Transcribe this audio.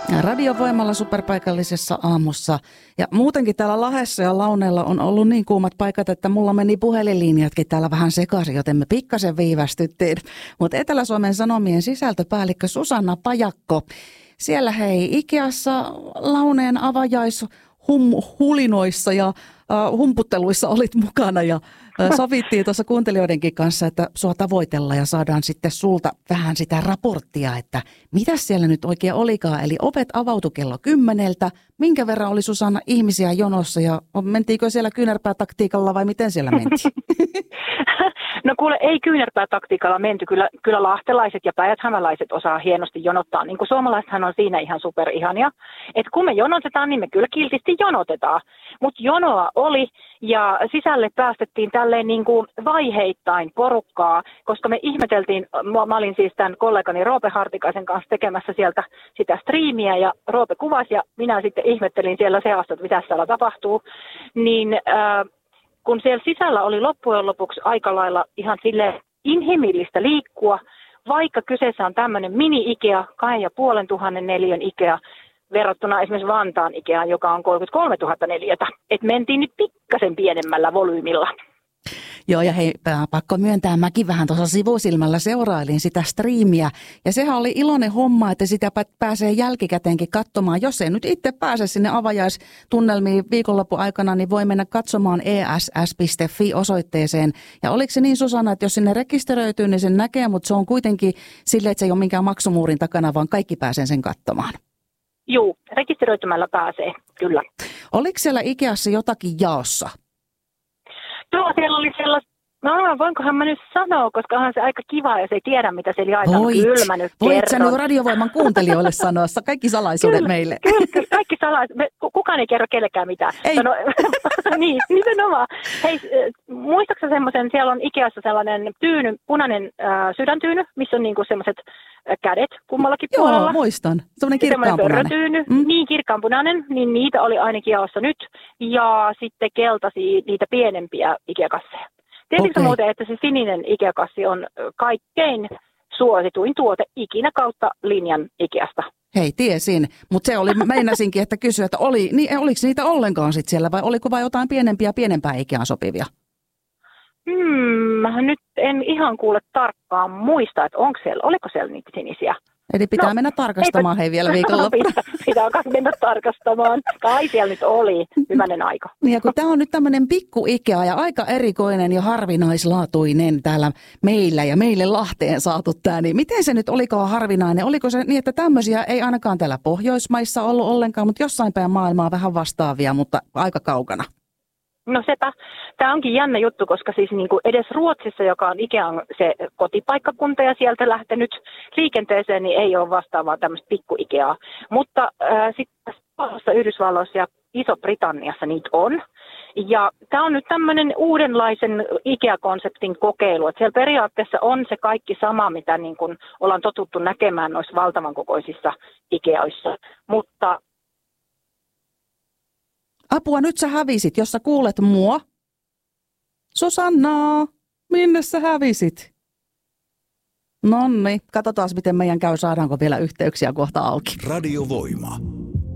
Radiovoimalla superpaikallisessa aamussa. Ja muutenkin täällä Lahdessa ja Launeella on ollut niin kuumat paikat, että mulla meni puhelinlinjatkin täällä vähän sekaisin, joten me pikkasen viivästyttiin. Mutta Etelä-Suomen Sanomien sisältöpäällikkö Susanna Pajakko, siellä hei Ikeassa Launeen hulinoissa ja humputteluissa olit mukana ja sovittiin tuossa kuuntelijoidenkin kanssa, että sua tavoitellaan ja saadaan sitten sulta vähän sitä raporttia, että mitä siellä nyt oikein olikaan. Eli ovet avautui kello 10. Minkä verran oli Susanna ihmisiä jonossa ja mentiinkö siellä kyynärpäätaktiikalla vai miten siellä mentiin? No kuule, ei kyynärpäätaktiikalla menty. Kyllä lahtelaiset ja päijäthämäläiset osaa hienosti jonottaa. Niin kuin suomalaisethan on siinä ihan superihania. Että kun me jonotetaan, niin me kyllä kiltisti jonotetaan. Mutta jonoa oli ja sisälle päästettiin tälleen niin kuin vaiheittain porukkaa, koska me ihmeteltiin, mä olin siis tämän kollegani Roope Hartikaisen kanssa tekemässä sieltä sitä striimiä ja Roope kuvasi ja minä sitten ihmettelin siellä seassa, että mitä siellä tapahtuu, niin kun siellä sisällä oli loppujen lopuksi aika lailla ihan silleen inhimillistä liikkua, vaikka kyseessä on tämmöinen mini-Ikea, 2,500 neliön Ikea, verrattuna esimerkiksi Vantaan Ikeaan, joka on 33 000 neliötä. Että mentiin nyt pikkasen pienemmällä volyymilla. Joo, ja hei, pakko myöntää, mäkin vähän tuossa sivusilmällä seurailin sitä striimiä. Ja sehän oli iloinen homma, että sitä pääsee jälkikäteenkin katsomaan. Jos ei nyt itse pääse sinne avajaistunnelmiin viikonlopun aikana, niin voi mennä katsomaan ess.fi-osoitteeseen. Ja oliko se niin, Susanna, että jos sinne rekisteröityy, niin sen näkee, mutta se on kuitenkin silleen, että se ei ole minkään maksumuurin takana, vaan kaikki pääsee sen katsomaan. Joo, rekisteröitymällä pääsee, kyllä. Oliko siellä Ikeassa jotakin jaossa? Joo, siellä oli sellaista, voinkohan mä nyt sanoa, koska onhan se aika kiva, jos ei tiedä, mitä siellä jaetaan. Kyllä mä nyt Voit sä nyt Radiovoiman kuuntelijoille sanoa kaikki salaisuudet kyllä, meille. Kyllä, kaikki salaisuudet. Kukaan ei kerro kellekään mitään. Ei. Niin, nimenomaan. Hei, muistatko semmoisen, siellä on Ikeassa sellainen tyyny, punainen sydäntyyny, missä on niinku semmoiset kädet kummallakin puolella. Joo, muistan. Semmoinen kirkkaanpunainen. Niin, kirkkaanpunainen, niin niitä oli ainakin jaossa nyt. Ja sitten keltaisia, niitä pienempiä Ikea-kasseja. Tiesitkö muuten, että se sininen Ikea-kassi on kaikkein suosituin tuote ikinä kautta linjan Ikeasta? Hei, tiesin, mutta se oli, meinasinkin, että kysyä, että oliko niitä ollenkaan sit siellä vai oliko vain jotain pienempää Ikeaan sopivia? Nyt en ihan kuule tarkkaan muista, että oliko siellä niitä sinisiä. Eli pitää mennä tarkastamaan vielä viikonloppuna. Pitää mennä tarkastamaan. Kai siellä nyt oli hyvänen aika. Ja kun tämä on nyt tämmöinen pikku Ikea ja aika erikoinen ja harvinaislaatuinen täällä meillä ja meille Lahteen saatu tämä, niin miten se nyt olikaan harvinainen? Oliko se niin, että tämmöisiä ei ainakaan täällä Pohjoismaissa ollut ollenkaan, mutta jossain päin maailmaa vähän vastaavia, mutta aika kaukana? No sepä. Tämä onkin jännä juttu, koska siis niin kuin edes Ruotsissa, joka on Ikean se kotipaikkakunta ja sieltä lähtenyt liikenteeseen, niin ei ole vastaavaa tämmöistä pikku-Ikeaa. Mutta sitten Yhdysvalloissa ja Iso-Britanniassa niitä on. Ja tämä on nyt tämmöinen uudenlaisen Ikea-konseptin kokeilu. Että siellä periaatteessa on se kaikki sama, mitä niin kuin ollaan totuttu näkemään noissa valtavan kokoisissa Ikeoissa. Mutta apua, nyt sä hävisit, jos sä kuulet mua. Susanna, minne sä hävisit? Nonni, katsotaan miten meidän käy, saadaanko vielä yhteyksiä kohta auki. Radiovoima.